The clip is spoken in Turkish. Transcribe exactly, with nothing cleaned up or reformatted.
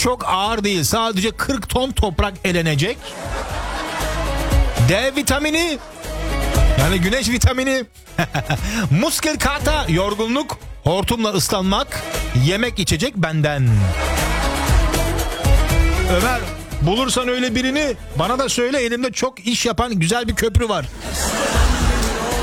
çok ağır değil. Sadece kırk ton toprak elenecek. D vitamini, yani güneş vitamini. Muskelkata, yorgunluk, hortumla ıslanmak, yemek içecek benden. Ömer, bulursan öyle birini bana da söyle, elimde çok iş yapan güzel bir köprü var.